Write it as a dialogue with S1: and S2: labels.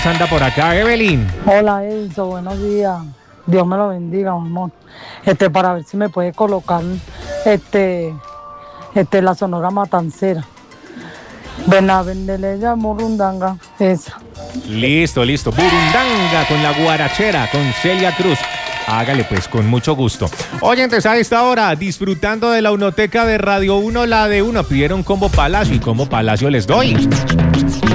S1: anda por acá, Evelyn?
S2: Hola Enzo, buenos días. Dios me lo bendiga, mi amor. Para ver si me puede colocar la Sonora Matancera. Benavendeleya Murundanga, esa.
S1: Listo. Burundanga con la guarachera, con Celia Cruz. Hágale pues, con mucho gusto. Oyentes, a esta hora, disfrutando de la Unoteca de Radio 1, la de 1. Pidieron combo Palacio y combo Palacio les doy.